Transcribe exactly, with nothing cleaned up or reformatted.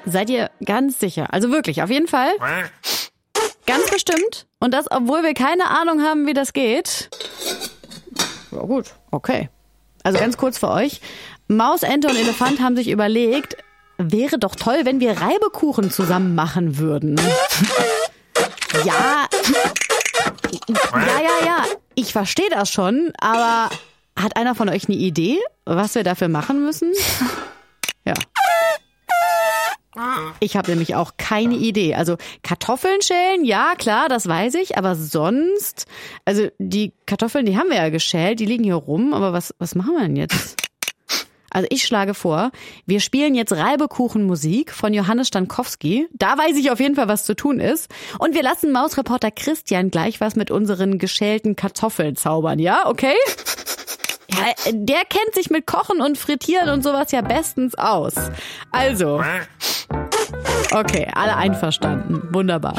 Seid ihr ganz sicher? Also wirklich, auf jeden Fall? Ganz bestimmt? Und das, obwohl wir keine Ahnung haben, wie das geht? Ja gut, okay. Also ganz kurz für euch. Maus, Ente und Elefant haben sich überlegt, wäre doch toll, wenn wir Reibekuchen zusammen machen würden. Ja, ja, ja, ja. Ich verstehe das schon, aber hat einer von euch eine Idee, was wir dafür machen müssen? Ja. Ich habe nämlich auch keine Idee. Also Kartoffeln schälen, ja klar, das weiß ich, aber sonst, also die Kartoffeln, die haben wir ja geschält, die liegen hier rum, aber was, was machen wir denn jetzt? Also ich schlage vor, wir spielen jetzt Reibekuchenmusik von Johannes Stankowski. Da weiß ich auf jeden Fall, was zu tun ist. Und wir lassen Mausreporter Christian gleich was mit unseren geschälten Kartoffeln zaubern, ja? Okay? Ja, der kennt sich mit Kochen und Frittieren und sowas ja bestens aus. Also, okay, alle einverstanden. Wunderbar.